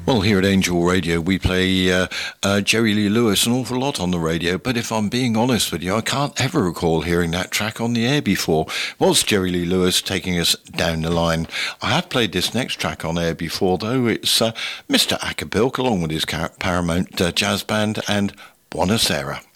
Well, here at Angel Radio, we play Jerry Lee Lewis an awful lot on the radio, but if I'm being honest with you, I can't ever recall hearing that track on the air before. Was Jerry Lee Lewis taking us down the line? I have played this next track on air before, though. It's Mr. Acapulco, along with his Paramount Jazz Band, and Buonasera.